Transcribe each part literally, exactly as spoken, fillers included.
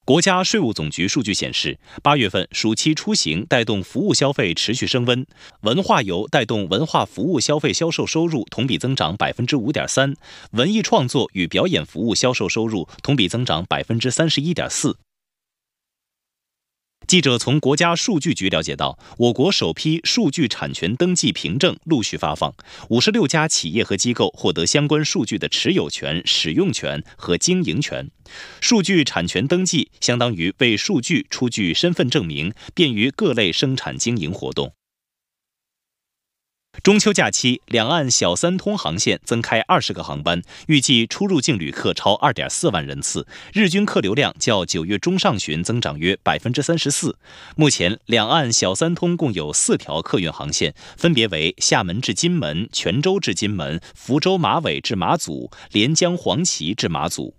国家税务总局数据显示，八月份暑期出行带动服务消费持续升温，文化游带动文化服务消费销售收入同比增长百分之五点三，文艺创作与表演服务销售收入同比增长百分之三十一点四。记者从国家数据局了解到，我国首批数据产权登记凭证陆续发放，五十六家企业和机构获得相关数据的持有权、使用权和经营权。数据产权登记相当于为数据出具身份证明，便于各类生产经营活动。中秋假期，两岸小三通航线增开二十个航班，预计出入境旅客超 二点四万人次，日均客流量较九月中上旬增长约 百分之三十四。目前，两岸小三通共有四条客运航线，分别为厦门至金门、泉州至金门、福州马尾至马祖、连江黄岐至马祖。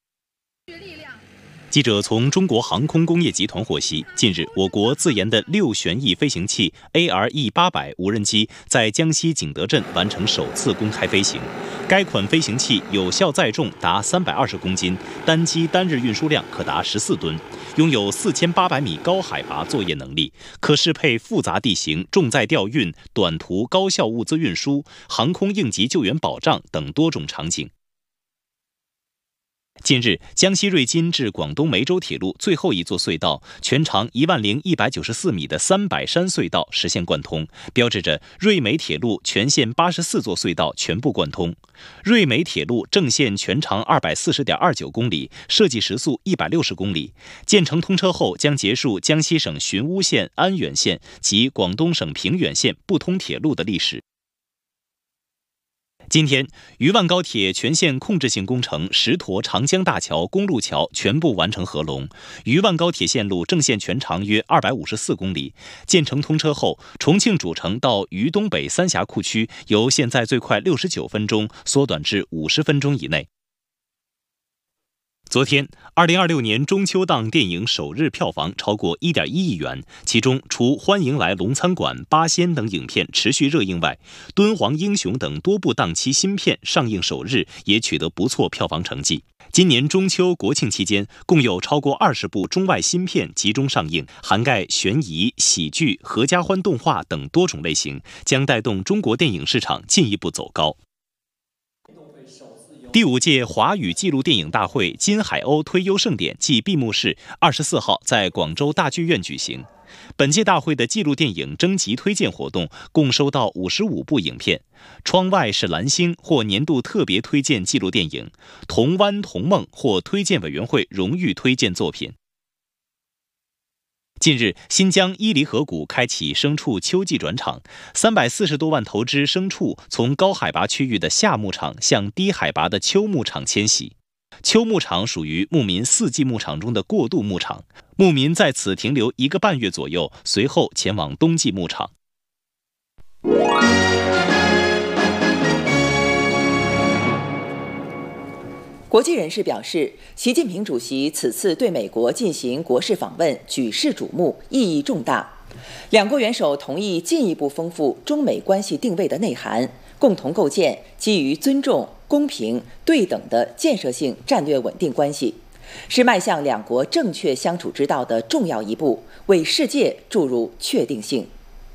记者从中国航空工业集团获悉，近日我国自研的六旋翼飞行器 A R E 八百 无人机在江西景德镇完成首次公开飞行。该款飞行器有效载重达三百二十公斤，单机单日运输量可达十四吨，拥有四千八百米高海拔作业能力，可适配复杂地形、重载调运、短途高效物资运输、航空应急救援保障等多种场景。近日，江西瑞金至广东梅州铁路最后一座隧道，全长一万零一百九十四米的三百山隧道实现贯通，标志着瑞梅铁路全线八十四座隧道全部贯通。瑞梅铁路正线全长二百四十点二九公里，设计时速一百六十公里。建成通车后，将结束江西省寻乌县、安远县及广东省平远县不通铁路的历史。今天，渝万高铁全线控制性工程石沱长江大桥公路桥全部完成合龙，渝万高铁线路正线全长约二百五十四公里。建成通车后，重庆主城到渝东北三峡库区由现在最快六十九分钟缩短至五十分钟以内。昨天，二零二六年中秋档电影首日票房超过 一点一亿元，其中除《欢迎来龙餐馆》、《八仙》等影片持续热映外，《敦煌英雄》等多部档期新片上映首日也取得不错票房成绩。今年中秋、国庆期间，共有超过二十部中外新片集中上映，涵盖悬疑、喜剧、合家欢动画等多种类型，将带动中国电影市场进一步走高。第五届华语纪录电影大会金海鸥推优盛典暨闭幕式二十四号在广州大剧院举行。本届大会的纪录电影征集推荐活动共收到五十五部影片，《窗外是蓝星》获年度特别推荐纪录电影，《同湾同梦》获推荐委员会荣誉推荐作品。近日，新疆伊犁河谷开启牲畜秋季转场，三百四十多万头只牲畜从高海拔区域的夏牧场向低海拔的秋牧场迁徙。秋牧场属于牧民四季牧场中的过渡牧场，牧民在此停留一个半月左右，随后前往冬季牧场。 国际人士表示，习近平主席此次对美国进行国事访问举世瞩目，意义重大。两国元首同意进一步丰富中美关系定位的内涵，共同构建基于尊重、公平、对等的建设性战略稳定关系，是迈向两国正确相处之道的重要一步，为世界注入确定性。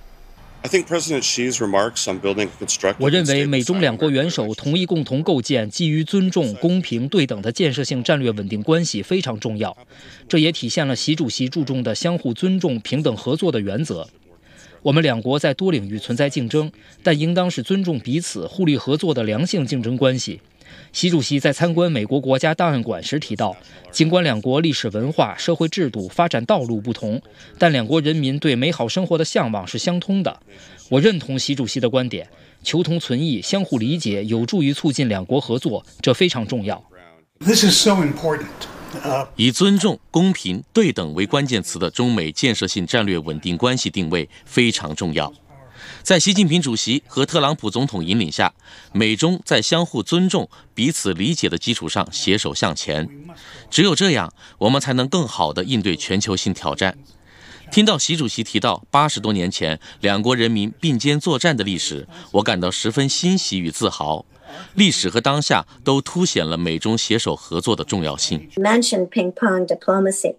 我认为美中两国元首同意共同构建基于尊重、公平、对等的建设性战略稳定关系非常重要，这也体现了习主席注重的相互尊重、平等合作的原则。我们两国在多领域存在竞争，但应当是尊重彼此、互利合作的良性竞争关系。习主席在参观美国国家档案馆时提到，尽管两国历史文化、社会制度、发展道路不同，但两国人民对美好生活的向往是相通的。我认同习主席的观点，求同存异、相互理解有助于促进两国合作，这非常重要。 This is so important. 以尊重、公平、对等为关键词的中美建设性战略稳定关系定位非常重要。在习近平主席和特朗普总统引领下，美中在相互尊重、彼此理解的基础上携手向前。只有这样，我们才能更好地应对全球性挑战。听到习主席提到八十多年前两国人民并肩作战的历史，我感到十分欣喜与自豪。历史和当下都凸显了美中携手合作的重要性。